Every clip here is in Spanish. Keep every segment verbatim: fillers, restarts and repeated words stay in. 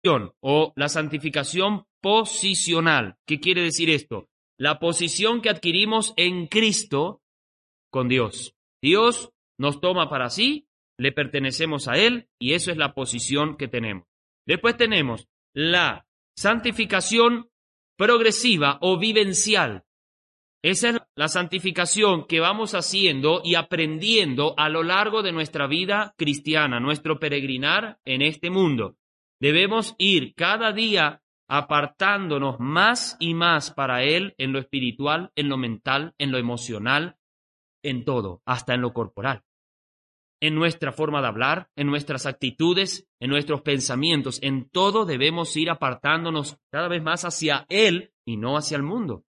o la santificación posicional. ¿Qué quiere decir esto? La posición que adquirimos en Cristo con Dios. Dios nos toma para sí, le pertenecemos a Él y eso es la posición que tenemos. Después tenemos la santificación progresiva o vivencial. Esa es la santificación que vamos haciendo y aprendiendo a lo largo de nuestra vida cristiana, nuestro peregrinar en este mundo. Debemos ir cada día apartándonos más y más para Él en lo espiritual, en lo mental, en lo emocional, en todo, hasta en lo corporal. En nuestra forma de hablar, en nuestras actitudes, en nuestros pensamientos, en todo debemos ir apartándonos cada vez más hacia Él y no hacia el mundo.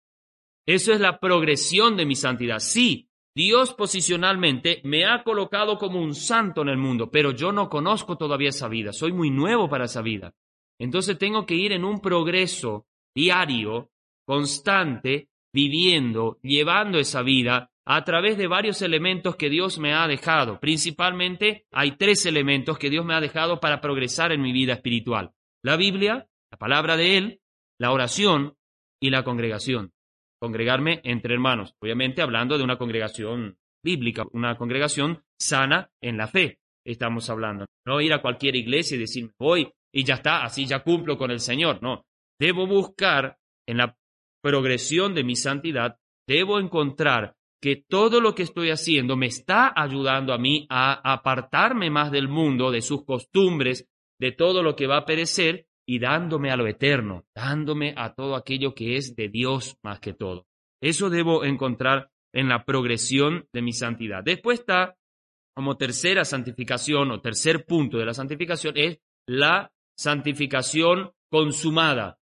Eso es la progresión de mi santidad. Sí, Dios posicionalmente me ha colocado como un santo en el mundo, pero yo no conozco todavía esa vida, soy muy nuevo para esa vida. Entonces tengo que ir en un progreso diario, constante, viviendo, llevando esa vida a través de varios elementos que Dios me ha dejado. Principalmente hay tres elementos que Dios me ha dejado para progresar en mi vida espiritual. La Biblia, la palabra de Él, la oración y la congregación. Congregarme entre hermanos, obviamente hablando de una congregación bíblica, una congregación sana en la fe, estamos hablando. No ir a cualquier iglesia y decir, voy y ya está, así ya cumplo con el Señor. No, debo buscar en la progresión de mi santidad, debo encontrar que todo lo que estoy haciendo me está ayudando a mí a apartarme más del mundo, de sus costumbres, de todo lo que va a perecer, y dándome a lo eterno, dándome a todo aquello que es de Dios más que todo. Eso debo encontrar en la progresión de mi santidad. Después está, como tercera santificación o tercer punto de la santificación, es la santificación consumada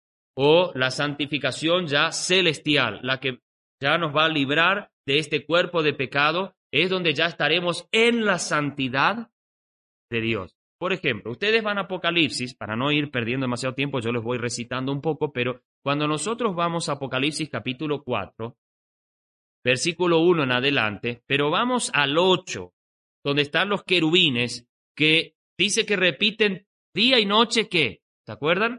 o la santificación ya celestial, la que ya nos va a librar de este cuerpo de pecado, es donde ya estaremos en la santidad de Dios. Por ejemplo, ustedes van a Apocalipsis, para no ir perdiendo demasiado tiempo, yo les voy recitando un poco, pero cuando nosotros vamos a Apocalipsis capítulo cuatro, versículo uno en adelante, pero vamos al ocho, donde están los querubines, que dice que repiten día y noche, ¿qué? ¿Se acuerdan?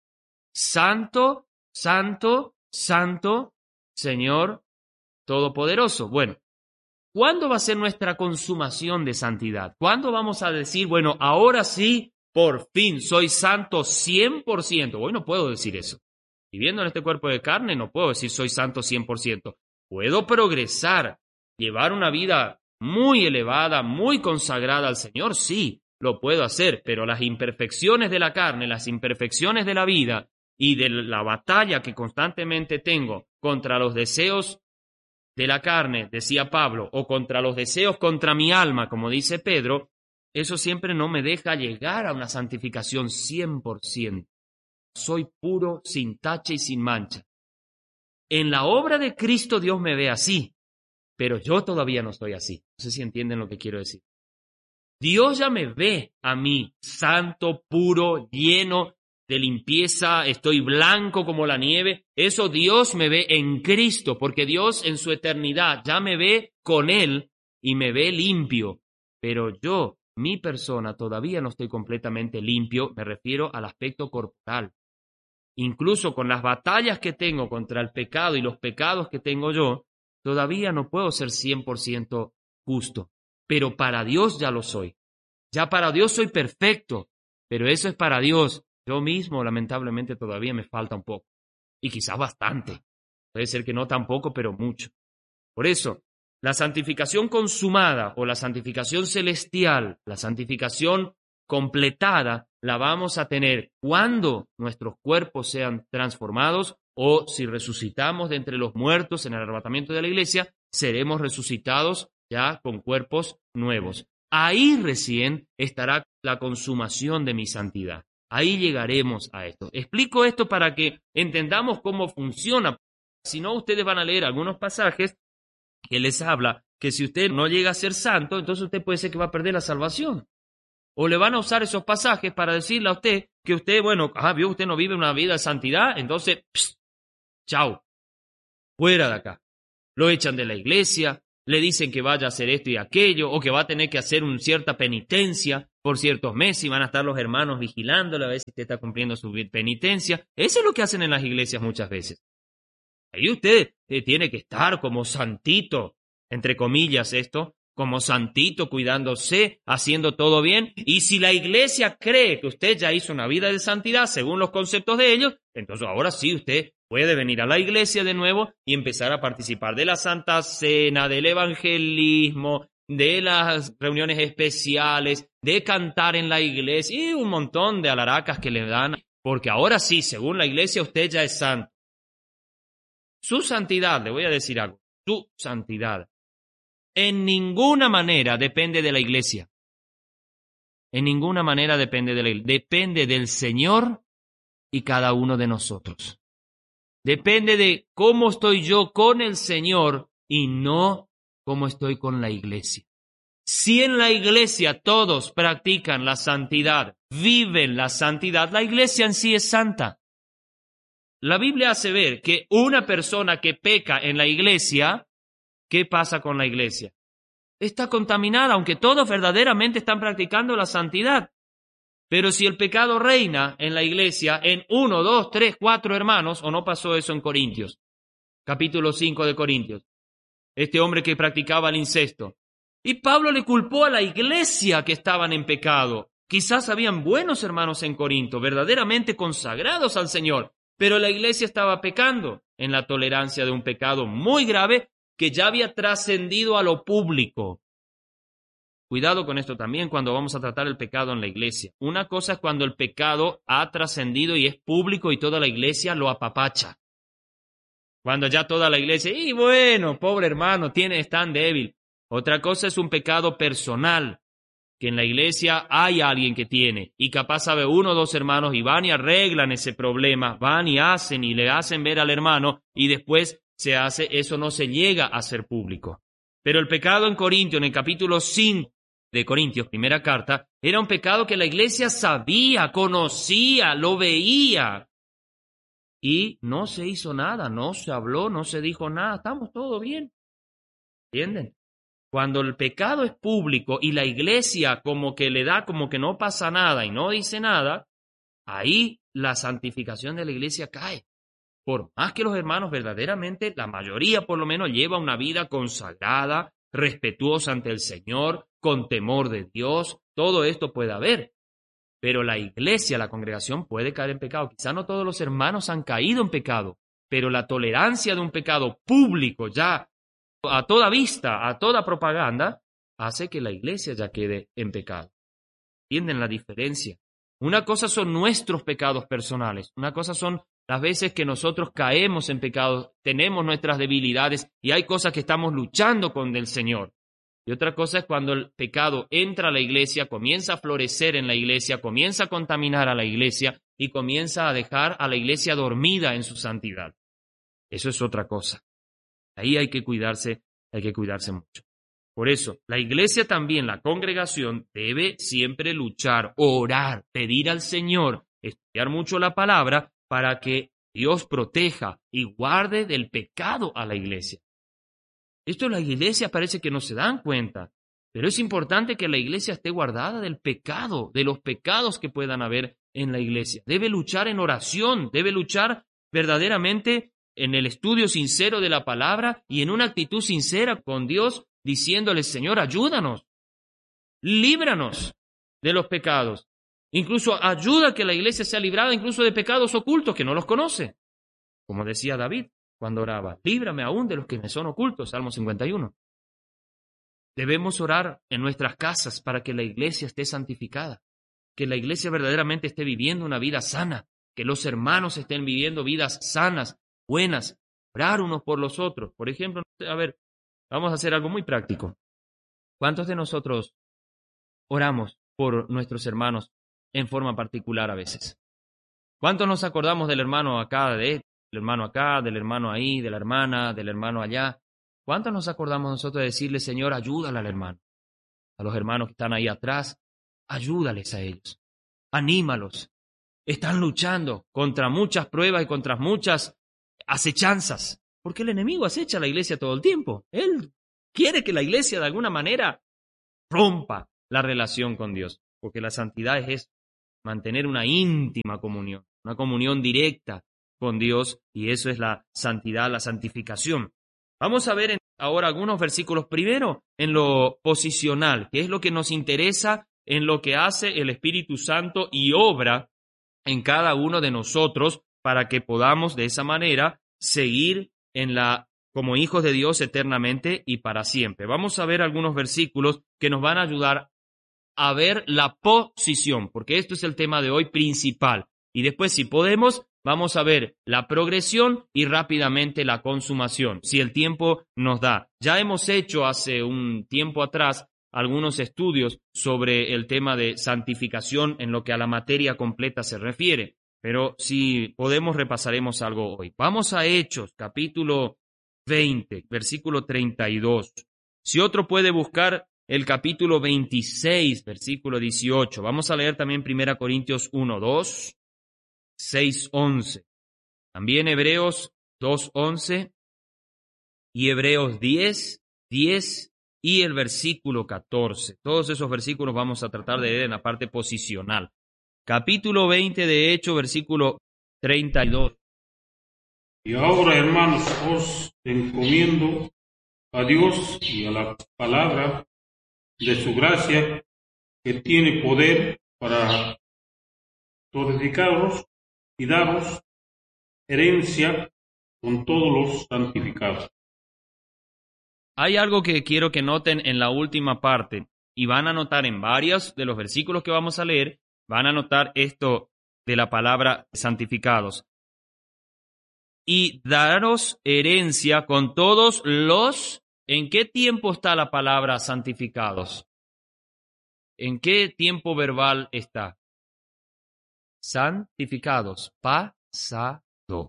Santo, santo, santo, Señor Todopoderoso. Bueno, ¿cuándo va a ser nuestra consumación de santidad? ¿Cuándo vamos a decir, bueno, ahora sí, por fin, soy santo cien por ciento? Hoy no puedo decir eso. Viviendo en este cuerpo de carne, no puedo decir soy santo cien por ciento. Puedo progresar, llevar una vida muy elevada, muy consagrada al Señor, sí, lo puedo hacer, pero las imperfecciones de la carne, las imperfecciones de la vida y de la batalla que constantemente tengo contra los deseos de la carne, decía Pablo, o contra los deseos contra mi alma, como dice Pedro, eso siempre no me deja llegar a una santificación cien por ciento. Soy puro, sin tacha y sin mancha. En la obra de Cristo Dios me ve así, pero yo todavía no estoy así. No sé si entienden lo que quiero decir. Dios ya me ve a mí, santo, puro, lleno de limpieza, estoy blanco como la nieve. Eso Dios me ve en Cristo, porque Dios en su eternidad ya me ve con Él y me ve limpio. Pero yo, mi persona, todavía no estoy completamente limpio, me refiero al aspecto corporal. Incluso con las batallas que tengo contra el pecado y los pecados que tengo yo, todavía no puedo ser cien por ciento justo. Pero para Dios ya lo soy. Ya para Dios soy perfecto, pero eso es para Dios. Yo mismo, lamentablemente, todavía me falta un poco. Y quizás bastante. Puede ser que no tampoco, pero mucho. Por eso, la santificación consumada o la santificación celestial, la santificación completada, la vamos a tener cuando nuestros cuerpos sean transformados o si resucitamos de entre los muertos en el arrebatamiento de la iglesia, seremos resucitados ya con cuerpos nuevos. Ahí recién estará la consumación de mi santidad. Ahí llegaremos a esto. Explico esto para que entendamos cómo funciona. Si no, ustedes van a leer algunos pasajes que les habla que si usted no llega a ser santo, entonces usted puede ser que va a perder la salvación. O le van a usar esos pasajes para decirle a usted que usted, bueno, ah, vio, usted no vive una vida de santidad, entonces, pss, chao, fuera de acá. Lo echan de la iglesia, le dicen que vaya a hacer esto y aquello, o que va a tener que hacer una cierta penitencia, por ciertos meses y van a estar los hermanos vigilándolo a ver si usted está cumpliendo su penitencia. Eso es lo que hacen en las iglesias muchas veces. Ahí usted eh, tiene que estar como santito, entre comillas esto, como santito, cuidándose, haciendo todo bien. Y si la iglesia cree que usted ya hizo una vida de santidad según los conceptos de ellos, entonces ahora sí usted puede venir a la iglesia de nuevo y empezar a participar de la Santa Cena, del evangelismo, de las reuniones especiales, de cantar en la iglesia y un montón de alaracas que le dan, porque ahora sí, según la iglesia, usted ya es santo. Su santidad, le voy a decir algo, su santidad en ninguna manera depende de la iglesia. En ninguna manera depende de la iglesia. Depende del Señor y cada uno de nosotros. Depende de cómo estoy yo con el Señor y no cómo estoy con la iglesia. Si en la iglesia todos practican la santidad, viven la santidad, la iglesia en sí es santa. La Biblia hace ver que una persona que peca en la iglesia, ¿qué pasa con la iglesia? Está contaminada, aunque todos verdaderamente están practicando la santidad. Pero si el pecado reina en la iglesia, en uno, dos, tres, cuatro hermanos, ¿o no pasó eso en Corintios? Capítulo cinco de Corintios. Este hombre que practicaba el incesto. Y Pablo le culpó a la iglesia que estaban en pecado. Quizás habían buenos hermanos en Corinto, verdaderamente consagrados al Señor, pero la iglesia estaba pecando en la tolerancia de un pecado muy grave que ya había trascendido a lo público. Cuidado con esto también cuando vamos a tratar el pecado en la iglesia. Una cosa es cuando el pecado ha trascendido y es público y toda la iglesia lo apapacha. Cuando ya toda la iglesia, y bueno, pobre hermano, tiene, es tan débil. Otra cosa es un pecado personal, que en la iglesia hay alguien que tiene, y capaz sabe uno o dos hermanos y van y arreglan ese problema, van y hacen y le hacen ver al hermano, y después se hace, eso no se llega a ser público. Pero el pecado en Corintios, en el capítulo cinco de Corintios, primera carta, era un pecado que la iglesia sabía, conocía, lo veía. Y no se hizo nada, no se habló, no se dijo nada, estamos todo bien. ¿Entienden? Cuando el pecado es público y la iglesia como que le da como que no pasa nada y no dice nada, ahí la santificación de la iglesia cae. Por más que los hermanos verdaderamente, la mayoría por lo menos, lleva una vida consagrada, respetuosa ante el Señor, con temor de Dios, todo esto puede haber. Pero la iglesia, la congregación puede caer en pecado. Quizá no todos los hermanos han caído en pecado, pero la tolerancia de un pecado público ya a toda vista, a toda propaganda, hace que la iglesia ya quede en pecado. ¿Entienden la diferencia? Una cosa son nuestros pecados personales, una cosa son las veces que nosotros caemos en pecado, tenemos nuestras debilidades y hay cosas que estamos luchando con el Señor. Y otra cosa es cuando el pecado entra a la iglesia, comienza a florecer en la iglesia, comienza a contaminar a la iglesia y comienza a dejar a la iglesia dormida en su santidad. Eso es otra cosa. Ahí hay que cuidarse, hay que cuidarse mucho. Por eso, la iglesia también, la congregación, debe siempre luchar, orar, pedir al Señor, estudiar mucho la palabra para que Dios proteja y guarde del pecado a la iglesia. Esto la iglesia parece que no se dan cuenta, pero es importante que la iglesia esté guardada del pecado, de los pecados que puedan haber en la iglesia. Debe luchar en oración, debe luchar verdaderamente en el estudio sincero de la palabra y en una actitud sincera con Dios, diciéndole, Señor, ayúdanos, líbranos de los pecados. Incluso ayuda a que la iglesia sea librada incluso de pecados ocultos que no los conoce. Como decía David cuando oraba, líbrame aún de los que me son ocultos, Salmo cincuenta y uno. Debemos orar en nuestras casas para que la iglesia esté santificada, que la iglesia verdaderamente esté viviendo una vida sana, que los hermanos estén viviendo vidas sanas, buenas, orar unos por los otros. Por ejemplo, a ver, vamos a hacer algo muy práctico. ¿Cuántos de nosotros oramos por nuestros hermanos en forma particular a veces? ¿Cuántos nos acordamos del hermano acá, de este, del hermano acá, del hermano ahí, de la hermana, del hermano allá? ¿Cuántos nos acordamos nosotros de decirle, Señor, ayúdale al hermano? A los hermanos que están ahí atrás, ayúdales a ellos, anímalos. Están luchando contra muchas pruebas y contra muchas acechanzas, porque el enemigo acecha a la iglesia todo el tiempo. Él quiere que la iglesia de alguna manera rompa la relación con Dios. porque la santidad es eso, mantener una íntima comunión, una comunión directa con Dios, y eso es la santidad, la santificación. Vamos a ver en, ahora algunos versículos, primero en lo posicional, que es lo que nos interesa en lo que hace el Espíritu Santo y obra en cada uno de nosotros para que podamos de esa manera seguir en la, como hijos de Dios eternamente y para siempre. Vamos a ver algunos versículos que nos van a ayudar a ver la posición, porque esto es el tema de hoy principal. Y después, si podemos, vamos a ver la progresión y rápidamente la consumación, si el tiempo nos da. Ya hemos hecho hace un tiempo atrás algunos estudios sobre el tema de santificación en lo que a la materia completa se refiere, pero si podemos repasaremos algo hoy. Vamos a Hechos, capítulo veinte, versículo treinta y dos. Si otro puede buscar el capítulo veintiséis, versículo dieciocho. Vamos a leer también primera Corintios uno, dos, seis, once. También Hebreos dos, once y Hebreos diez, diez y el versículo catorce. Todos esos versículos vamos a tratar de leer en la parte posicional. Capítulo veinte de Hechos, versículo treinta y dos. Y ahora, hermanos, os encomiendo a Dios y a la palabra de su gracia, que tiene poder para glorificaros y daros herencia con todos los santificados. Hay algo que quiero que noten en la última parte, y van a notar en varios de los versículos que vamos a leer, van a notar esto de la palabra santificados. Y daros herencia con todos los... ¿En qué tiempo está la palabra santificados? ¿En qué tiempo verbal está? Santificados, pasado.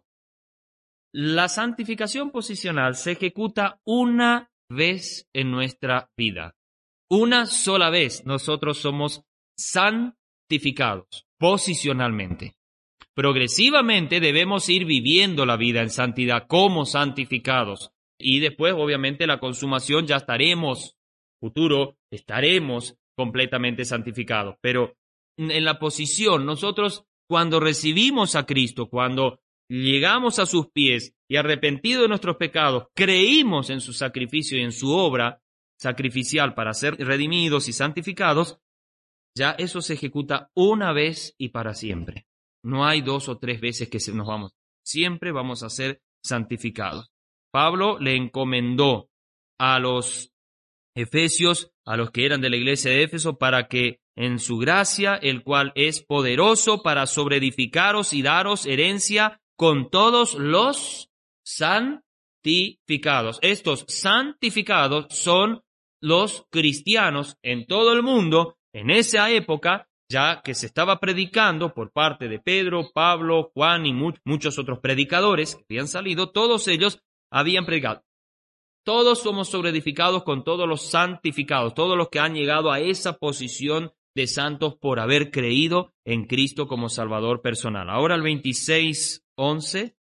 La santificación posicional se ejecuta una vez en nuestra vida. Una sola vez nosotros somos santificados posicionalmente. Progresivamente debemos ir viviendo la vida en santidad como santificados. Y después, obviamente, la consumación ya estaremos, futuro, estaremos completamente santificados. Pero en la posición, nosotros cuando recibimos a Cristo, cuando llegamos a sus pies y arrepentidos de nuestros pecados, creímos en su sacrificio y en su obra sacrificial para ser redimidos y santificados, ya eso se ejecuta una vez y para siempre. No hay dos o tres veces que nos vamos. Siempre vamos a ser santificados. Pablo le encomendó a los efesios, a los que eran de la iglesia de Éfeso, para que en su gracia, el cual es poderoso para sobreedificaros y daros herencia con todos los santificados. Estos santificados son los cristianos en todo el mundo en esa época, ya que se estaba predicando por parte de Pedro, Pablo, Juan y mu- muchos otros predicadores que habían salido. Todos ellos habían predicado. Todos somos sobreedificados con todos los santificados, todos los que han llegado a esa posición de santos por haber creído en Cristo como Salvador personal. Ahora el veintiséis, once.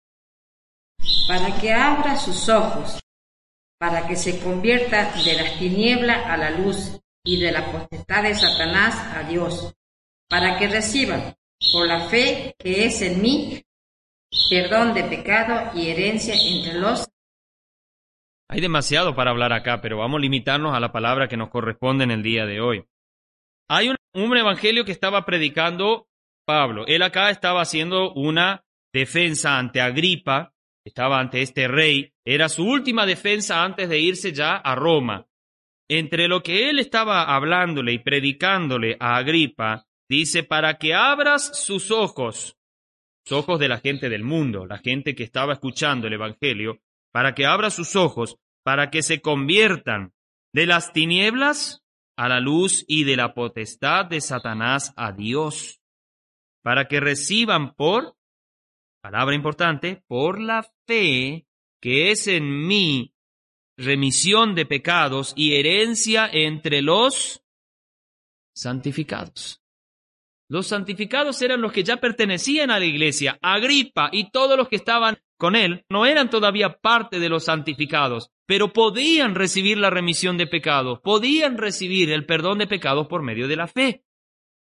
Para que abra sus ojos, para que se convierta de las tinieblas a la luz y de la potestad de Satanás a Dios, para que reciban, por la fe que es en mí, perdón de pecado y herencia entre los... Hay demasiado para hablar acá, pero vamos a limitarnos a la palabra que nos corresponde en el día de hoy. Hay un, un evangelio que estaba predicando Pablo. Él acá estaba haciendo una defensa ante Agripa, estaba ante este rey. Era su última defensa antes de irse ya a Roma. Entre lo que él estaba hablándole y predicándole a Agripa, dice, para que abras sus ojos, los ojos de la gente del mundo, la gente que estaba escuchando el evangelio, para que abra sus ojos, para que se conviertan de las tinieblas a la luz y de la potestad de Satanás a Dios, para que reciban por, palabra importante, por la fe que es en mí, remisión de pecados y herencia entre los santificados. Los santificados eran los que ya pertenecían a la iglesia. Agripa y todos los que estaban con él no eran todavía parte de los santificados, pero podían recibir la remisión de pecados, podían recibir el perdón de pecados por medio de la fe.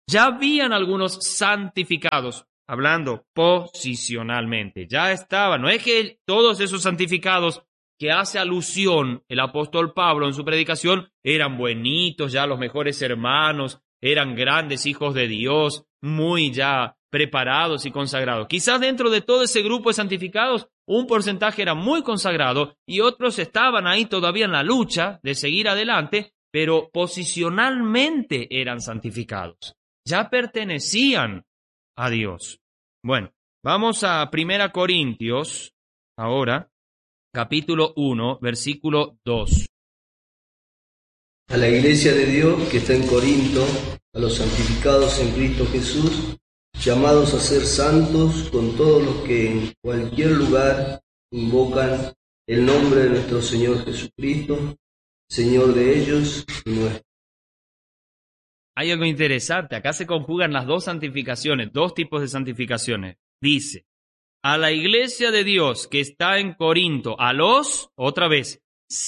Ya habían algunos santificados, hablando posicionalmente. Ya estaban. No es que todos esos santificados que hace alusión el apóstol Pablo en su predicación eran buenitos, ya los mejores hermanos, eran grandes hijos de Dios, muy ya preparados y consagrados. Quizás dentro de todo ese grupo de santificados, un porcentaje era muy consagrado y otros estaban ahí todavía en la lucha de seguir adelante, pero posicionalmente eran santificados. Ya pertenecían a Dios. Bueno, vamos a Primera Corintios, ahora, capítulo uno, versículo dos. A la iglesia de Dios que está en Corinto, a los santificados en Cristo Jesús, llamados a ser santos con todos los que en cualquier lugar invocan el nombre de nuestro Señor Jesucristo, Señor de ellos y nuestro. Hay algo interesante, acá se conjugan las dos santificaciones, dos tipos de santificaciones. Dice, a la iglesia de Dios que está en Corinto, a los, otra vez,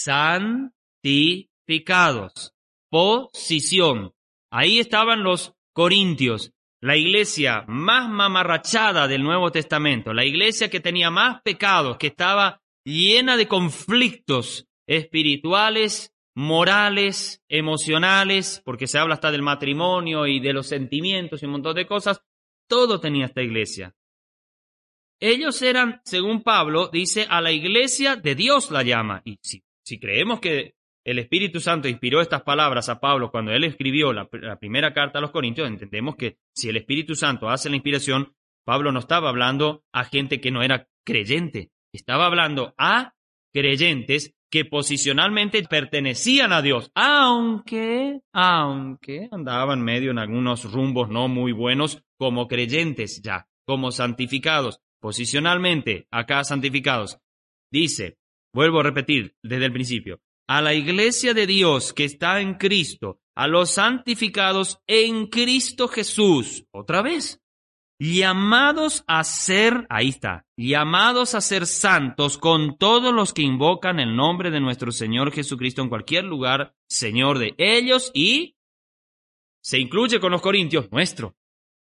santificados, posición. Ahí estaban los corintios, la iglesia más mamarrachada del Nuevo Testamento, la iglesia que tenía más pecados, que estaba llena de conflictos espirituales, morales, emocionales, porque se habla hasta del matrimonio y de los sentimientos y un montón de cosas, todo tenía esta iglesia. Ellos eran, según Pablo, dice, a la iglesia de Dios la llama. Y si, si creemos que el Espíritu Santo inspiró estas palabras a Pablo cuando él escribió la, la primera carta a los Corintios, entendemos que si el Espíritu Santo hace la inspiración, Pablo no estaba hablando a gente que no era creyente, estaba hablando a creyentes que posicionalmente pertenecían a Dios, aunque, aunque andaban medio en algunos rumbos no muy buenos como creyentes ya, como santificados, posicionalmente, acá santificados. Dice, vuelvo a repetir desde el principio, a la iglesia de Dios que está en Cristo, a los santificados en Cristo Jesús, otra vez, llamados a ser, ahí está, llamados a ser santos con todos los que invocan el nombre de nuestro Señor Jesucristo en cualquier lugar, Señor de ellos, y se incluye con los corintios, nuestro.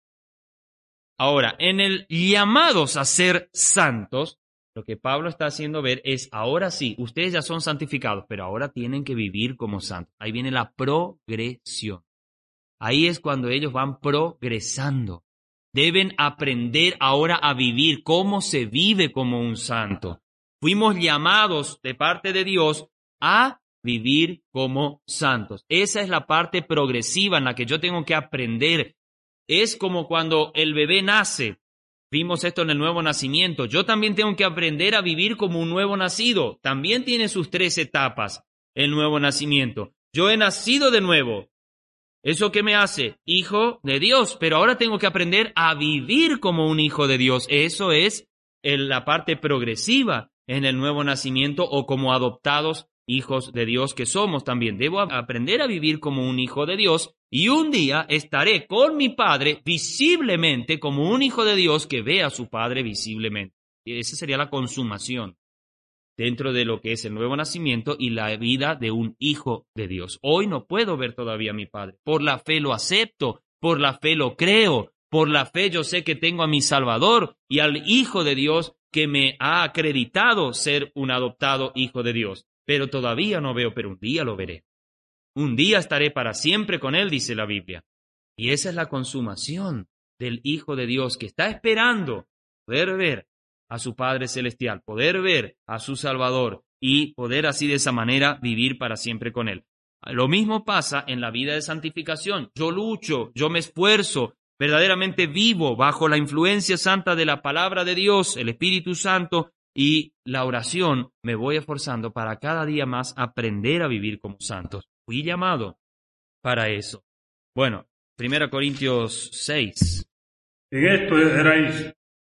Ahora, en el llamados a ser santos, lo que Pablo está haciendo ver es, ahora sí, ustedes ya son santificados, pero ahora tienen que vivir como santos. Ahí viene la progresión. Ahí es cuando ellos van progresando. Deben aprender ahora a vivir cómo se vive como un santo. Fuimos llamados de parte de Dios a vivir como santos. Esa es la parte progresiva en la que yo tengo que aprender. Es como cuando el bebé nace. Vimos esto en el nuevo nacimiento. Yo también tengo que aprender a vivir como un nuevo nacido. También tiene sus tres etapas el nuevo nacimiento. Yo he nacido de nuevo. ¿Eso qué me hace? Hijo de Dios, pero ahora tengo que aprender a vivir como un hijo de Dios. Eso es en la parte progresiva en el nuevo nacimiento o como adoptados hijos de Dios que somos también. Debo aprender a vivir como un hijo de Dios y un día estaré con mi Padre visiblemente como un hijo de Dios que ve a su Padre visiblemente. Y esa sería la consumación dentro de lo que es el nuevo nacimiento y la vida de un hijo de Dios. Hoy no puedo ver todavía a mi Padre. Por la fe lo acepto, por la fe lo creo, por la fe yo sé que tengo a mi Salvador y al Hijo de Dios que me ha acreditado ser un adoptado hijo de Dios. Pero todavía no veo, pero un día lo veré. Un día estaré para siempre con Él, dice la Biblia. Y esa es la consumación del Hijo de Dios que está esperando poder ver a su Padre Celestial, poder ver a su Salvador y poder así de esa manera vivir para siempre con Él. Lo mismo pasa en la vida de santificación. Yo lucho, yo me esfuerzo, verdaderamente vivo bajo la influencia santa de la palabra de Dios, el Espíritu Santo y la oración. Me voy esforzando para cada día más aprender a vivir como santos. Fui llamado para eso. Bueno, Primera Corintios seis. En esto erais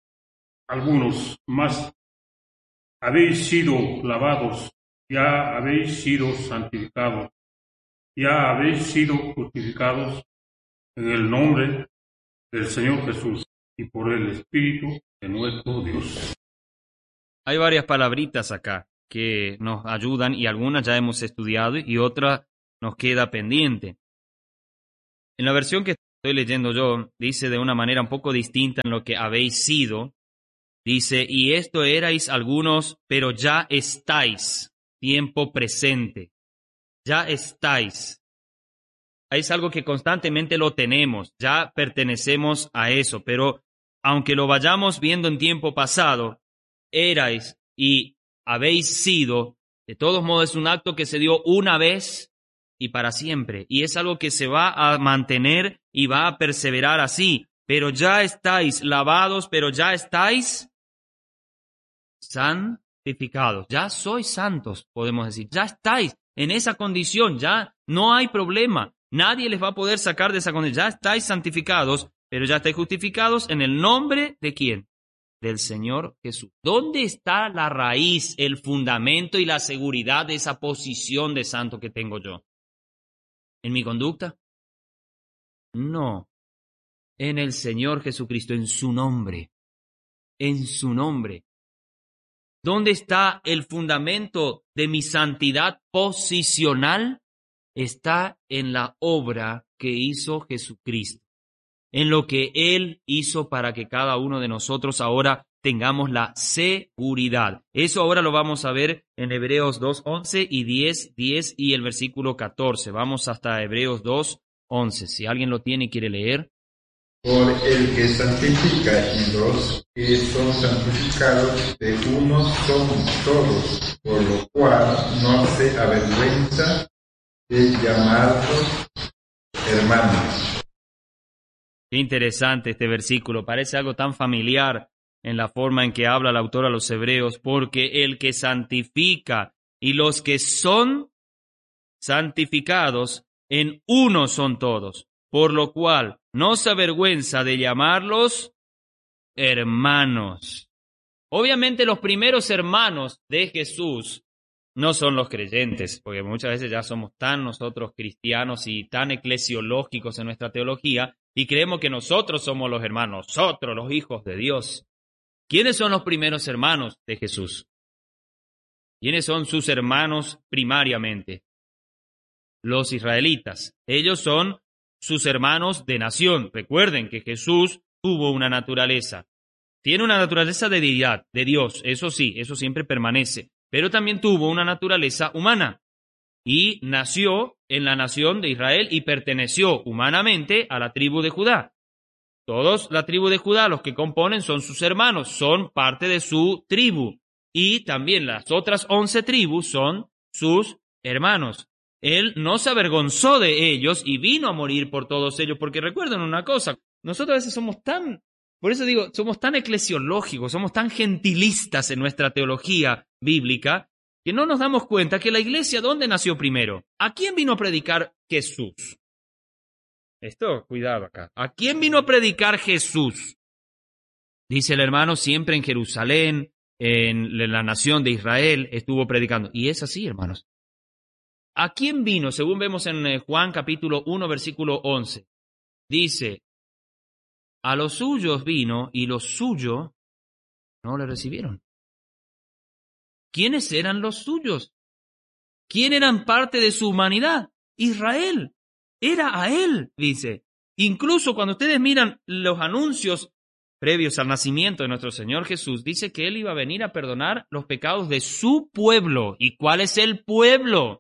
algunos, mas habéis sido lavados, ya habéis sido santificados, ya habéis sido justificados en el nombre del Señor Jesús y por el Espíritu de nuestro Dios. Hay varias palabritas acá que nos ayudan y algunas ya hemos estudiado y otra nos queda pendiente. En la versión que estoy leyendo yo, dice de una manera un poco distinta en lo que habéis sido. Dice, y esto erais algunos, pero ya estáis, tiempo presente. Ya estáis. Es algo que constantemente lo tenemos, ya pertenecemos a eso, pero aunque lo vayamos viendo en tiempo pasado, erais y habéis sido, de todos modos es un acto que se dio una vez y para siempre, y es algo que se va a mantener y va a perseverar así, pero ya estáis lavados, pero ya estáis santificados, ya sois santos, podemos decir, ya estáis en esa condición, ya no hay problema, nadie les va a poder sacar de esa condición, ya estáis santificados, pero ya estáis justificados en el nombre de ¿quién? Del Señor Jesús. ¿Dónde está la raíz, el fundamento y la seguridad de esa posición de santo que tengo yo? ¿En mi conducta? No, en el Señor Jesucristo, en su nombre, en su nombre. ¿Dónde está el fundamento de mi santidad posicional? Está en la obra que hizo Jesucristo, en lo que Él hizo para que cada uno de nosotros ahora tengamos la seguridad. Eso ahora lo vamos a ver en Hebreos dos, once y diez, diez y el versículo catorce. Vamos hasta Hebreos dos, once. Si alguien lo tiene y quiere leer. Por el que santifica y los que son santificados de uno son todos, por lo cual no se avergüenza de llamarlos hermanos. Qué interesante este versículo, parece algo tan familiar en la forma en que habla el autor a los hebreos, porque el que santifica y los que son santificados en uno son todos, por lo cual no se avergüenza de llamarlos hermanos. Obviamente los primeros hermanos de Jesús no son los creyentes, porque muchas veces ya somos tan nosotros cristianos y tan eclesiológicos en nuestra teología y creemos que nosotros somos los hermanos, nosotros los hijos de Dios. ¿Quiénes son los primeros hermanos de Jesús? ¿Quiénes son sus hermanos primariamente? Los israelitas. Ellos son sus hermanos de nación. Recuerden que Jesús tuvo una naturaleza. Tiene una naturaleza de deidad, de Dios, eso sí, eso siempre permanece. Pero también tuvo una naturaleza humana y nació en la nación de Israel y perteneció humanamente a la tribu de Judá. Todos la tribu de Judá, los que componen, son sus hermanos, son parte de su tribu. Y también las otras once tribus son sus hermanos. Él no se avergonzó de ellos y vino a morir por todos ellos, porque recuerden una cosa, nosotros a veces somos tan, por eso digo, somos tan eclesiológicos, somos tan gentilistas en nuestra teología bíblica, que no nos damos cuenta que la iglesia, ¿dónde nació primero? ¿A quién vino a predicar Jesús? Esto, cuidado acá. ¿A quién vino a predicar Jesús? Dice el hermano, siempre en Jerusalén, en la nación de Israel, estuvo predicando. Y es así, hermanos. ¿A quién vino? Según vemos en Juan capítulo uno, versículo once. Dice, a los suyos vino y los suyos no le recibieron. ¿Quiénes eran los suyos? ¿Quién eran parte de su humanidad? Israel. Era a él, dice. Incluso cuando ustedes miran los anuncios previos al nacimiento de nuestro Señor Jesús, dice que Él iba a venir a perdonar los pecados de su pueblo. ¿Y cuál es el pueblo?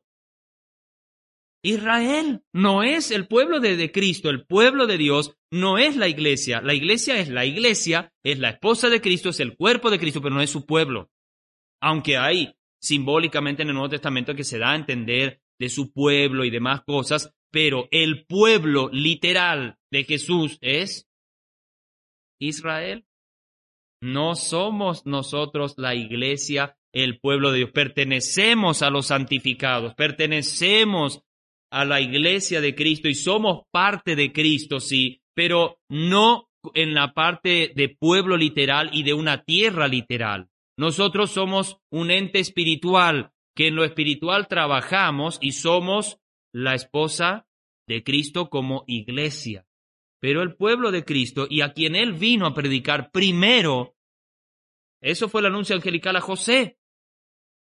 Israel. No es el pueblo de, de Cristo, el pueblo de Dios no es la iglesia. La iglesia es la iglesia, es la esposa de Cristo, es el cuerpo de Cristo, pero no es su pueblo. Aunque hay simbólicamente en el Nuevo Testamento que se da a entender de su pueblo y demás cosas, pero el pueblo literal de Jesús es Israel. No somos nosotros la iglesia, el pueblo de Dios. Pertenecemos a los santificados, pertenecemos a la iglesia de Cristo y somos parte de Cristo, sí, pero no en la parte de pueblo literal y de una tierra literal. Nosotros somos un ente espiritual que en lo espiritual trabajamos y somos la esposa de Cristo como iglesia. Pero el pueblo de Cristo y a quien Él vino a predicar primero, eso fue el anuncio angelical a José.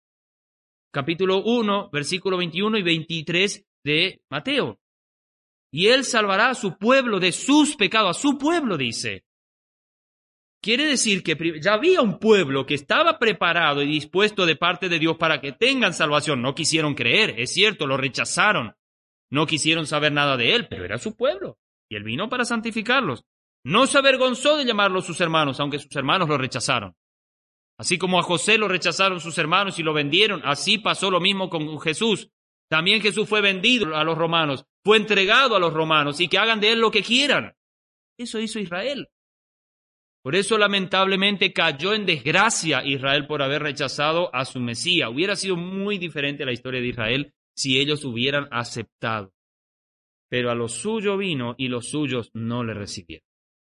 Capítulo uno, versículo veintiuno y veintitrés de Mateo. y Él salvará a su pueblo de sus pecados. A su pueblo, dice. Quiere decir que ya había un pueblo que estaba preparado y dispuesto de parte de Dios para que tengan salvación. No quisieron creer, es cierto, lo rechazaron. No quisieron saber nada de Él, pero era su pueblo. Y Él vino para santificarlos. No se avergonzó de llamarlos sus hermanos, aunque sus hermanos lo rechazaron. Así como a José lo rechazaron sus hermanos y lo vendieron, así pasó lo mismo con Jesús. También Jesús fue vendido a los romanos, fue entregado a los romanos y que hagan de Él lo que quieran. Eso hizo Israel. Por eso, lamentablemente, cayó en desgracia Israel por haber rechazado a su Mesías. Hubiera sido muy diferente la historia de Israel si ellos hubieran aceptado. Pero a lo suyo vino y los suyos no le recibieron.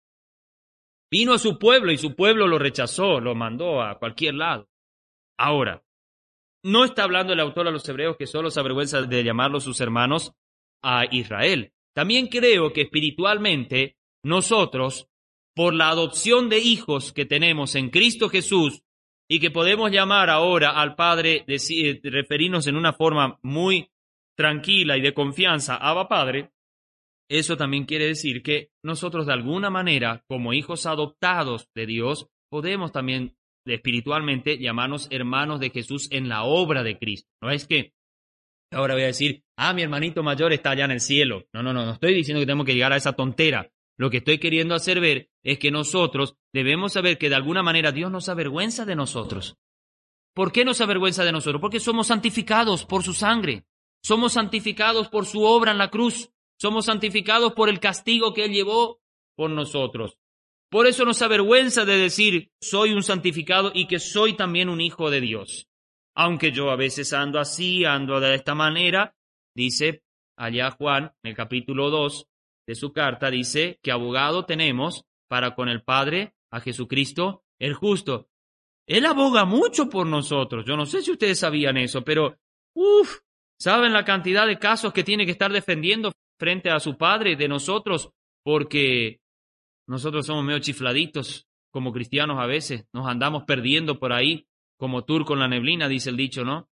Vino a su pueblo y su pueblo lo rechazó, lo mandó a cualquier lado. Ahora, no está hablando el autor a los hebreos que solo se avergüenza de llamarlos sus hermanos a Israel. También creo que espiritualmente nosotros, por la adopción de hijos que tenemos en Cristo Jesús y que podemos llamar ahora al Padre, decir, referirnos en una forma muy tranquila y de confianza, Abba Padre, eso también quiere decir que nosotros de alguna manera, como hijos adoptados de Dios, podemos también espiritualmente llamarnos hermanos de Jesús en la obra de Cristo. No es que ahora voy a decir, ah, mi hermanito mayor está allá en el cielo. No, no, no, no estoy diciendo que tenemos que llegar a esa tontera. Lo que estoy queriendo hacer ver es que nosotros debemos saber que de alguna manera Dios nos avergüenza de nosotros. ¿Por qué nos avergüenza de nosotros? Porque somos santificados por su sangre. Somos santificados por su obra en la cruz. Somos santificados por el castigo que Él llevó por nosotros. Por eso nos avergüenza de decir, soy un santificado y que soy también un hijo de Dios. Aunque yo a veces ando así, ando de esta manera, dice allá Juan, en el capítulo dos de su carta, dice que abogado tenemos para con el Padre, a Jesucristo, el justo. Él aboga mucho por nosotros. Yo no sé si ustedes sabían eso, pero, uff, ¿saben la cantidad de casos que tiene que estar defendiendo frente a su Padre de nosotros? Porque nosotros somos medio chifladitos como cristianos a veces. Nos andamos perdiendo por ahí como turco en la neblina, dice el dicho, ¿no?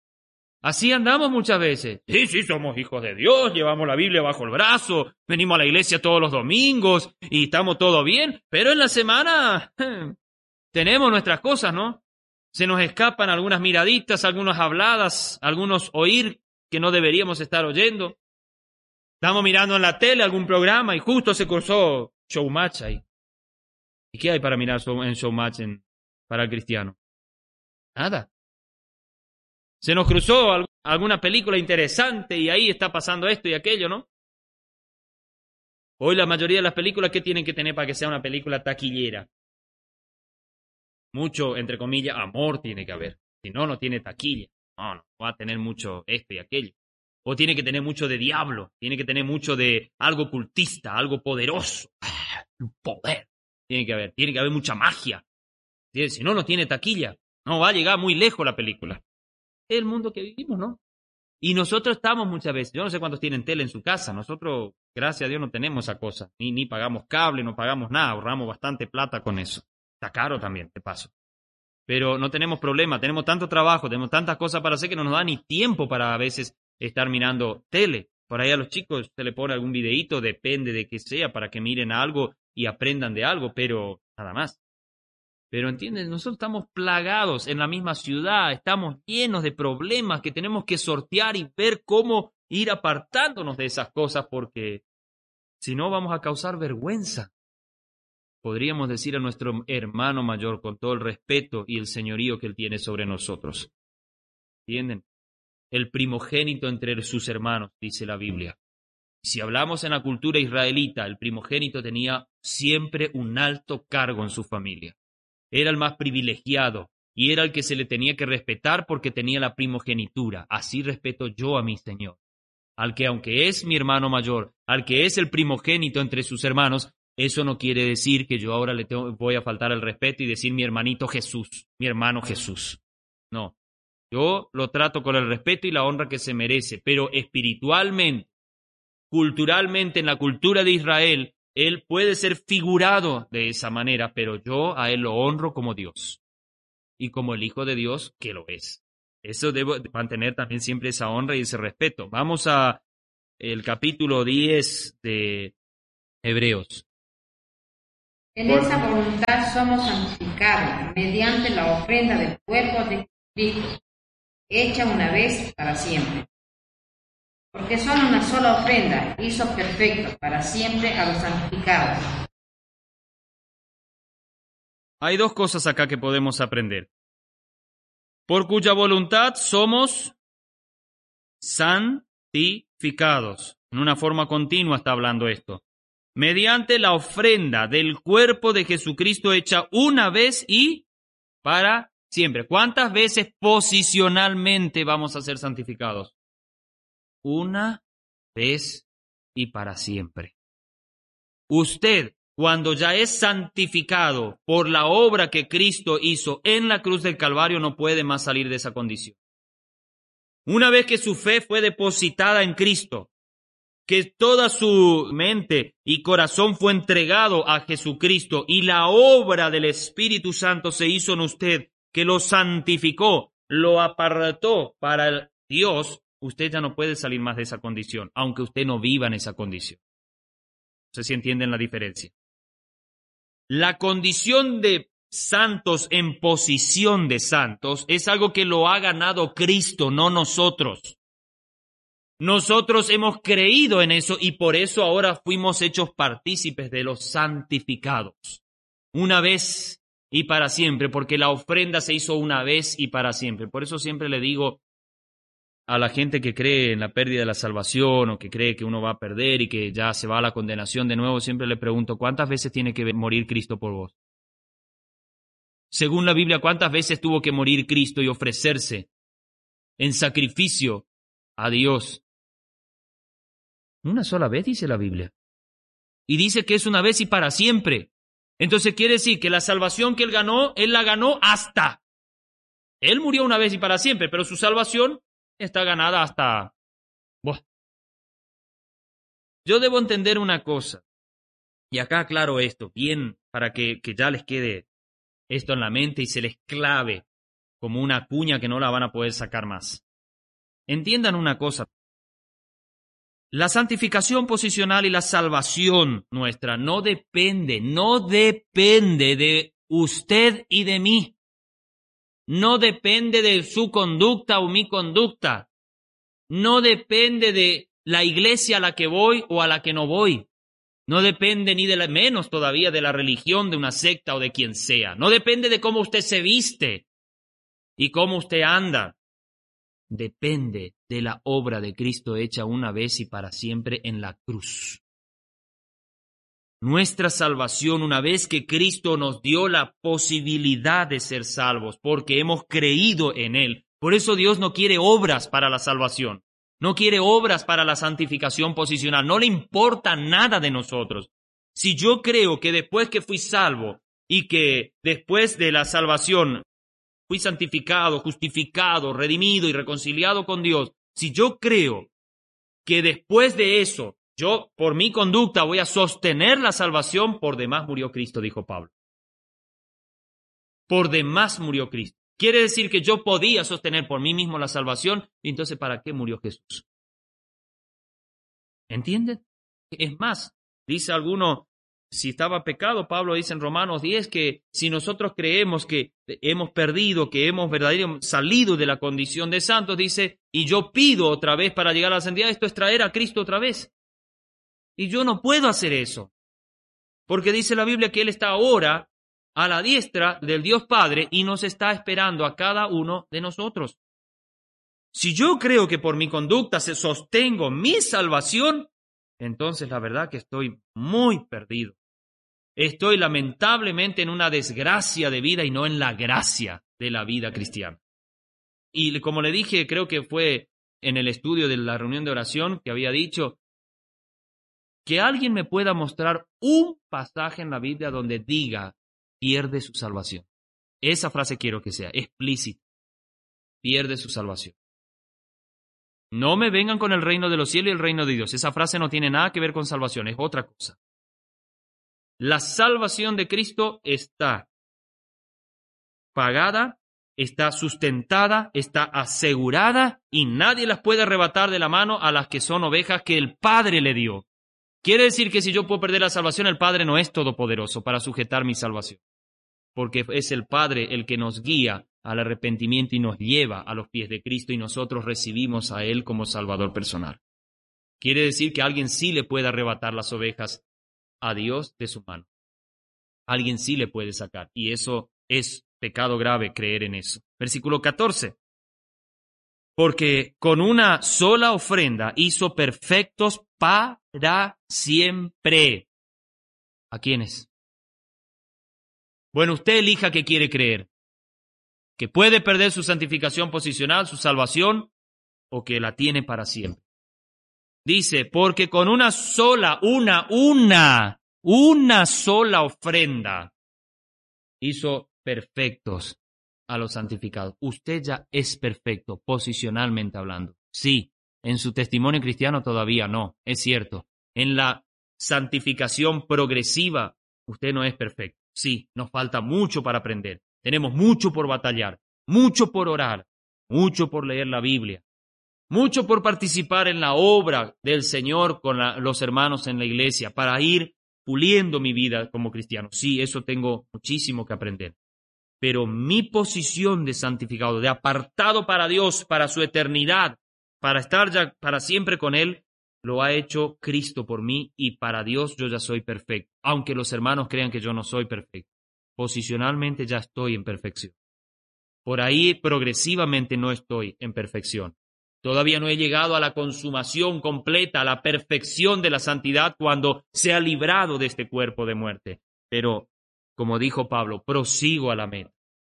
Así andamos muchas veces. Sí, sí, somos hijos de Dios, llevamos la Biblia bajo el brazo, venimos a la iglesia todos los domingos y estamos todo bien, pero en la semana tenemos nuestras cosas, ¿no? Se nos escapan algunas miraditas, algunas habladas, algunos oír que no deberíamos estar oyendo. Estamos mirando en la tele algún programa y justo se cruzó Showmatch ahí. ¿Y qué hay para mirar en Showmatch en, para el cristiano? Nada. Se nos cruzó alguna película interesante y ahí está pasando esto y aquello, ¿no? Hoy la mayoría de las películas, ¿qué tienen que tener para que sea una película taquillera? Mucho, entre comillas, amor tiene que haber. Si no, no tiene taquilla. No, no va a tener mucho esto y aquello. O tiene que tener mucho de diablo. Tiene que tener mucho de algo ocultista, algo poderoso. Un poder. Tiene que haber. Tiene que haber mucha magia. Si no, no tiene taquilla. No va a llegar muy lejos la película. Es el mundo que vivimos, ¿no? Y nosotros estamos muchas veces, yo no sé cuántos tienen tele en su casa, nosotros, gracias a Dios, no tenemos esa cosa, ni, ni pagamos cable, no pagamos nada, ahorramos bastante plata con eso. Está caro también, de paso. Pero no tenemos problema, tenemos tanto trabajo, tenemos tantas cosas para hacer que no nos da ni tiempo para a veces estar mirando tele. Por ahí a los chicos se le pone algún videíto, depende de qué sea, para que miren algo y aprendan de algo, pero nada más. Pero entienden, nosotros estamos plagados en la misma ciudad, estamos llenos de problemas que tenemos que sortear y ver cómo ir apartándonos de esas cosas porque si no vamos a causar vergüenza. Podríamos decir a nuestro hermano mayor con todo el respeto y el señorío que él tiene sobre nosotros. ¿Entienden? El primogénito entre sus hermanos, dice la Biblia. Si hablamos en la cultura israelita, el primogénito tenía siempre un alto cargo en su familia. Era el más privilegiado y era el que se le tenía que respetar porque tenía la primogenitura. Así respeto yo a mi Señor. Al que aunque es mi hermano mayor, al que es el primogénito entre sus hermanos, eso no quiere decir que yo ahora le tengo, voy a faltar el respeto y decir mi hermanito Jesús, mi hermano Jesús. No, yo lo trato con el respeto y la honra que se merece, pero espiritualmente, culturalmente, en la cultura de Israel, él puede ser figurado de esa manera, pero yo a él lo honro como Dios y como el Hijo de Dios que lo es. Eso debo mantener también siempre esa honra y ese respeto. Vamos a el capítulo diez de Hebreos. En esa voluntad somos santificados mediante la ofrenda del cuerpo de Cristo, hecha una vez para siempre. Porque solo una sola ofrenda hizo perfecto para siempre a los santificados. Hay dos cosas acá que podemos aprender. Por cuya voluntad somos santificados. En una forma continua está hablando esto. Mediante la ofrenda del cuerpo de Jesucristo hecha una vez y para siempre. ¿Cuántas veces posicionalmente vamos a ser santificados? Una vez y para siempre. Usted, cuando ya es santificado por la obra que Cristo hizo en la cruz del Calvario, no puede más salir de esa condición. Una vez que su fe fue depositada en Cristo, que toda su mente y corazón fue entregado a Jesucristo y la obra del Espíritu Santo se hizo en usted, que lo santificó, lo apartó para Dios, usted ya no puede salir más de esa condición, aunque usted no viva en esa condición. No sé si entienden la diferencia. La condición de santos en posición de santos es algo que lo ha ganado Cristo, no nosotros. Nosotros hemos creído en eso y por eso ahora fuimos hechos partícipes de los santificados. Una vez y para siempre, porque la ofrenda se hizo una vez y para siempre. Por eso siempre le digo a la gente que cree en la pérdida de la salvación o que cree que uno va a perder y que ya se va a la condenación de nuevo, siempre le pregunto, ¿cuántas veces tiene que morir Cristo por vos? Según la Biblia, ¿cuántas veces tuvo que morir Cristo y ofrecerse en sacrificio a Dios? Una sola vez, dice la Biblia. Y dice que es una vez y para siempre. Entonces quiere decir que la salvación que Él ganó, Él la ganó hasta. Él murió una vez y para siempre, pero su salvación está ganada hasta... Buah. Yo debo entender una cosa. Y acá aclaro esto, bien, para que, que ya les quede esto en la mente y se les clave como una cuña que no la van a poder sacar más. Entiendan una cosa. La santificación posicional y la salvación nuestra no depende, no depende de usted y de mí. No depende de su conducta o mi conducta. No depende de la iglesia a la que voy o a la que no voy. No depende ni de la, menos todavía de la religión de una secta o de quien sea. No depende de cómo usted se viste y cómo usted anda. Depende de la obra de Cristo hecha una vez y para siempre en la cruz. Nuestra salvación, una vez que Cristo nos dio la posibilidad de ser salvos, porque hemos creído en Él. Por eso Dios no quiere obras para la salvación, no quiere obras para la santificación posicional, no le importa nada de nosotros. Si yo creo que después que fui salvo y que después de la salvación fui santificado, justificado, redimido y reconciliado con Dios, si yo creo que después de eso, yo por mi conducta voy a sostener la salvación, por demás murió Cristo, dijo Pablo. Por demás murió Cristo. Quiere decir que yo podía sostener por mí mismo la salvación, y entonces ¿para qué murió Jesús? ¿Entienden? Es más, dice alguno, si estaba pecado, Pablo dice en Romanos diez que si nosotros creemos que hemos perdido, que hemos verdaderamente salido de la condición de santos, dice, y yo pido otra vez para llegar a la santidad, esto es traer a Cristo otra vez. Y yo no puedo hacer eso, porque dice la Biblia que Él está ahora a la diestra del Dios Padre y nos está esperando a cada uno de nosotros. Si yo creo que por mi conducta se sostengo mi salvación, entonces la verdad que estoy muy perdido. Estoy lamentablemente en una desgracia de vida y no en la gracia de la vida cristiana. Y como le dije, creo que fue en el estudio de la reunión de oración que había dicho, que alguien me pueda mostrar un pasaje en la Biblia donde diga, pierde su salvación. Esa frase quiero que sea explícita. Pierde su salvación. No me vengan con el reino de los cielos y el reino de Dios. Esa frase no tiene nada que ver con salvación, es otra cosa. La salvación de Cristo está pagada está sustentada, está asegurada y nadie las puede arrebatar de la mano a las que son ovejas que el Padre le dio. Quiere decir que si yo puedo perder la salvación, el Padre no es todopoderoso para sujetar mi salvación, porque es el Padre el que nos guía al arrepentimiento y nos lleva a los pies de Cristo y nosotros recibimos a Él como Salvador personal. Quiere decir que alguien sí le puede arrebatar las ovejas a Dios de su mano. Alguien sí le puede sacar y eso es pecado grave creer en eso. Versículo catorce. Porque con una sola ofrenda hizo perfectos para siempre. ¿A quiénes? Bueno, usted elija qué quiere creer. Que puede perder su santificación posicional, su salvación, o que la tiene para siempre. Dice, porque con una sola, una, una, una sola ofrenda hizo perfectos a los santificados. Usted ya es perfecto, posicionalmente hablando. Sí, en su testimonio cristiano todavía no, es cierto. En la santificación progresiva, usted no es perfecto. Sí, nos falta mucho para aprender. Tenemos mucho por batallar, mucho por orar, mucho por leer la Biblia, mucho por participar en la obra del Señor con la, los hermanos en la iglesia, para ir puliendo mi vida como cristiano. Sí, eso tengo muchísimo que aprender. Pero mi posición de santificado, de apartado para Dios, para su eternidad, para estar ya para siempre con Él, lo ha hecho Cristo por mí y para Dios yo ya soy perfecto. Aunque los hermanos crean que yo no soy perfecto. Posicionalmente ya estoy en perfección. Por ahí progresivamente no estoy en perfección. Todavía no he llegado a la consumación completa, a la perfección de la santidad cuando se ha librado de este cuerpo de muerte. Pero, como dijo Pablo, prosigo a la meta.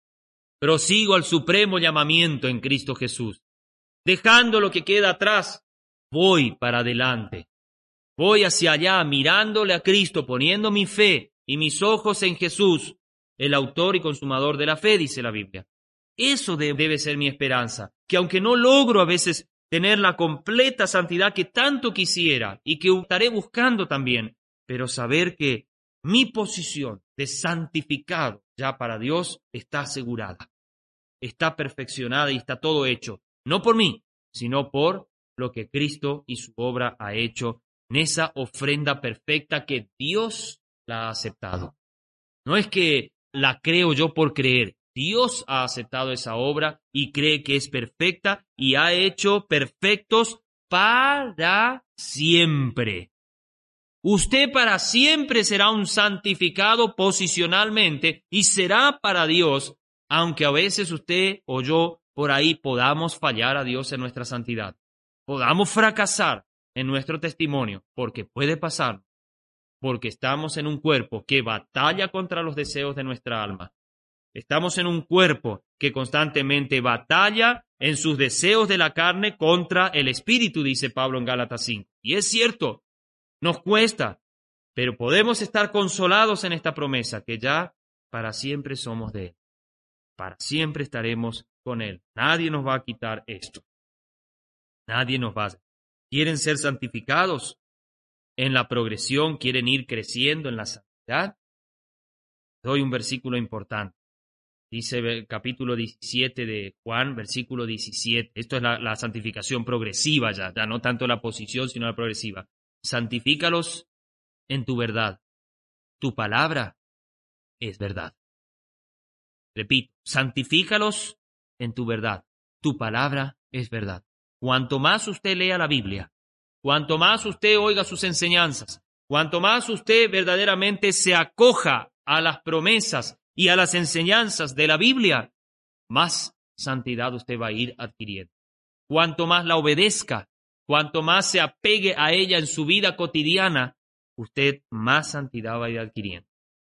Prosigo al supremo llamamiento en Cristo Jesús. Dejando lo que queda atrás, voy para adelante. Voy hacia allá mirándole a Cristo, poniendo mi fe y mis ojos en Jesús, el autor y consumador de la fe, dice la Biblia. Eso debe ser mi esperanza, que aunque no logro a veces tener la completa santidad que tanto quisiera y que estaré buscando también, pero saber que mi posición de santificado ya para Dios está asegurada, está perfeccionada y está todo hecho, no por mí, sino por lo que Cristo y su obra ha hecho en esa ofrenda perfecta que Dios la ha aceptado. No es que la creo yo por creer. Dios ha aceptado esa obra y cree que es perfecta y ha hecho perfectos para siempre. Usted para siempre será un santificado posicionalmente y será para Dios, aunque a veces usted o yo por ahí podamos fallar a Dios en nuestra santidad, podamos fracasar en nuestro testimonio, porque puede pasar, porque estamos en un cuerpo que batalla contra los deseos de nuestra alma. Estamos en un cuerpo que constantemente batalla en sus deseos de la carne contra el espíritu, dice Pablo en Gálatas cinco. Y es cierto, nos cuesta, pero podemos estar consolados en esta promesa que ya para siempre somos de Él. Para siempre estaremos con Él. Nadie nos va a quitar esto. Nadie nos va a... ¿Quieren ser santificados en la progresión? ¿Quieren ir creciendo en la santidad? Doy un versículo importante. Dice el capítulo diecisiete de Juan, versículo diecisiete. Esto es la, la santificación progresiva ya, ya no tanto la posición, sino la progresiva. Santifícalos en tu verdad. Tu palabra es verdad. Repito, santifícalos en tu verdad. Tu palabra es verdad. Cuanto más usted lea la Biblia, cuanto más usted oiga sus enseñanzas, cuanto más usted verdaderamente se acoja a las promesas y a las enseñanzas de la Biblia, más santidad usted va a ir adquiriendo. Cuanto más la obedezca, cuanto más se apegue a ella en su vida cotidiana, usted más santidad va a ir adquiriendo.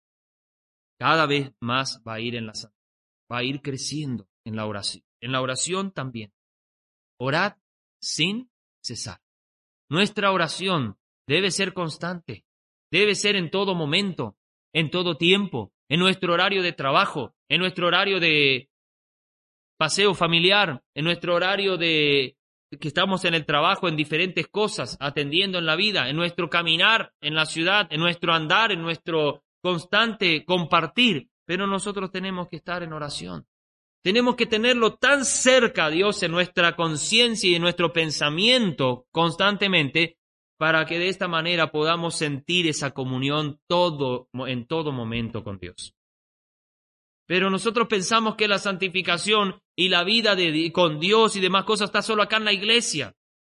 Cada vez más va a ir en la santidad, va a ir creciendo en la oración. En la oración también. Orad sin cesar. Nuestra oración debe ser constante, debe ser en todo momento, en todo tiempo, en nuestro horario de trabajo, en nuestro horario de paseo familiar, en nuestro horario de que estamos en el trabajo, en diferentes cosas, atendiendo en la vida, en nuestro caminar en la ciudad, en nuestro andar, en nuestro constante compartir. Pero nosotros tenemos que estar en oración. Tenemos que tenerlo tan cerca a Dios en nuestra conciencia y en nuestro pensamiento constantemente para que de esta manera podamos sentir esa comunión todo, en todo momento con Dios. Pero nosotros pensamos que la santificación y la vida de, con Dios y demás cosas está solo acá en la iglesia.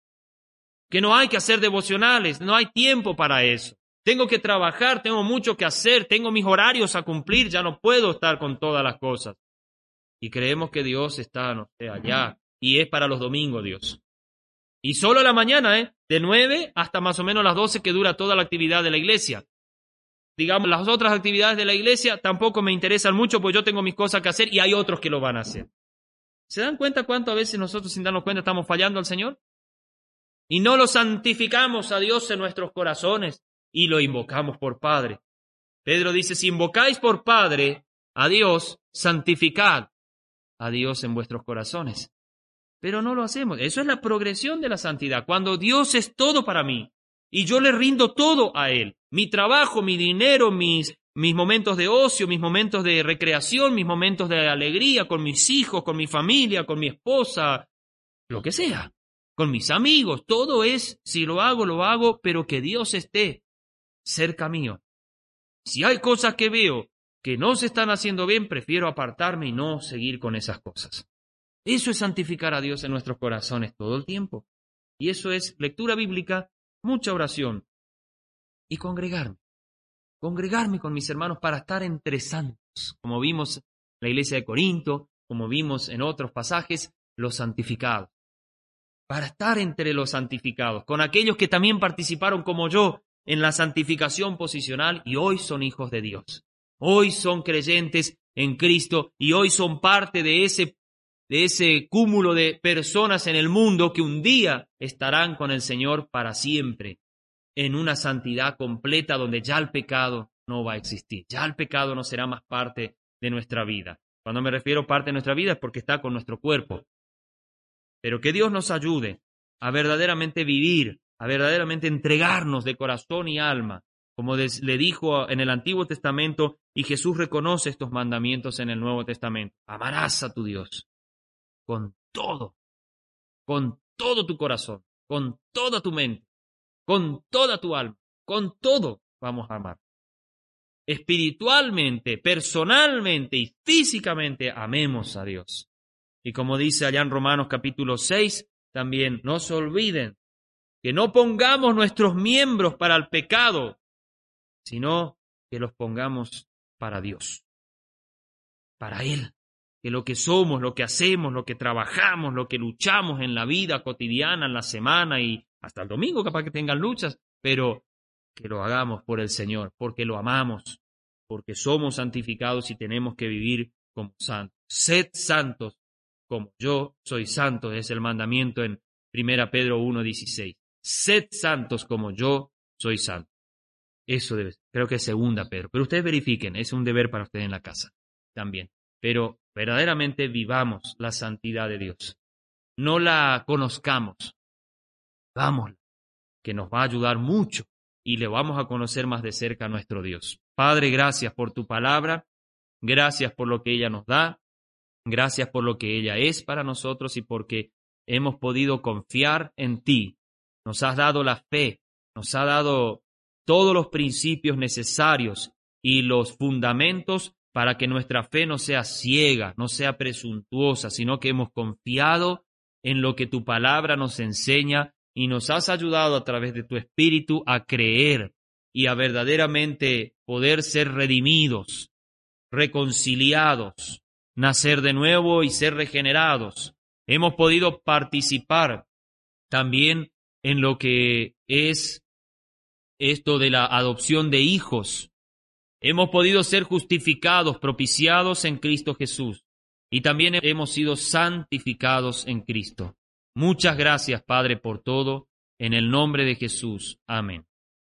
Que no hay que hacer devocionales, no hay tiempo para eso. Tengo que trabajar, tengo mucho que hacer, tengo mis horarios a cumplir, ya no puedo estar con todas las cosas. Y creemos que Dios está, no sé, allá, y es para los domingos Dios. Y solo a la mañana, ¿eh? De nueve hasta más o menos las doce que dura toda la actividad de la iglesia. Digamos, las otras actividades de la iglesia tampoco me interesan mucho, pues yo tengo mis cosas que hacer y hay otros que lo van a hacer. ¿Se dan cuenta cuánto a veces nosotros sin darnos cuenta estamos fallando al Señor? Y no lo santificamos a Dios en nuestros corazones y lo invocamos por Padre. Pedro dice, si invocáis por Padre a Dios, santificad a Dios en vuestros corazones. Pero no lo hacemos. Eso es la progresión de la santidad. Cuando Dios es todo para mí y yo le rindo todo a Él. Mi trabajo, mi dinero, mis, mis momentos de ocio, mis momentos de recreación, mis momentos de alegría con mis hijos, con mi familia, con mi esposa, lo que sea. Con mis amigos. Todo es, si lo hago, lo hago, pero que Dios esté cerca mío. Si hay cosas que veo que no se están haciendo bien, prefiero apartarme y no seguir con esas cosas. Eso es santificar a Dios en nuestros corazones todo el tiempo. Y eso es lectura bíblica, mucha oración y congregarme. Congregarme con mis hermanos para estar entre santos, como vimos en la iglesia de Corinto, como vimos en otros pasajes, los santificados. Para estar entre los santificados, con aquellos que también participaron como yo en la santificación posicional y hoy son hijos de Dios. Hoy son creyentes en Cristo y hoy son parte de ese, de ese cúmulo de personas en el mundo que un día estarán con el Señor para siempre, en una santidad completa donde ya el pecado no va a existir. Ya el pecado no será más parte de nuestra vida. Cuando me refiero a parte de nuestra vida es porque está con nuestro cuerpo. Pero que Dios nos ayude a verdaderamente vivir, a verdaderamente entregarnos de corazón y alma, como le dijo en el Antiguo Testamento, y Jesús reconoce estos mandamientos en el Nuevo Testamento. Amarás a tu Dios con todo, con todo tu corazón, con toda tu mente, con toda tu alma, con todo vamos a amar. Espiritualmente, personalmente y físicamente amemos a Dios. Y como dice allá en Romanos capítulo seis, también no se olviden que no pongamos nuestros miembros para el pecado, sino que los pongamos para Dios, para Él. Que lo que somos, lo que hacemos, lo que trabajamos, lo que luchamos en la vida cotidiana, en la semana y hasta el domingo capaz que tengan luchas, pero que lo hagamos por el Señor, porque lo amamos, porque somos santificados y tenemos que vivir como santos. Sed santos como yo soy santo, es el mandamiento en primera Pedro uno dieciséis. Sed santos como yo soy santo. Eso debe ser, creo que es segunda Pedro. Pero ustedes verifiquen, es un deber para ustedes en la casa también. Pero verdaderamente vivamos la santidad de Dios. No la conozcamos, vámonos, que nos va a ayudar mucho y le vamos a conocer más de cerca a nuestro Dios. Padre, gracias por tu palabra, gracias por lo que ella nos da, gracias por lo que ella es para nosotros y porque hemos podido confiar en ti. Nos has dado la fe, nos has dado todos los principios necesarios y los fundamentos para que nuestra fe no sea ciega, no sea presuntuosa, sino que hemos confiado en lo que tu palabra nos enseña y nos has ayudado a través de tu Espíritu a creer y a verdaderamente poder ser redimidos, reconciliados, nacer de nuevo y ser regenerados. Hemos podido participar también en lo que es esto de la adopción de hijos. Hemos podido ser justificados, propiciados en Cristo Jesús. Y también hemos sido santificados en Cristo. Muchas gracias, Padre, por todo. En el nombre de Jesús. Amén.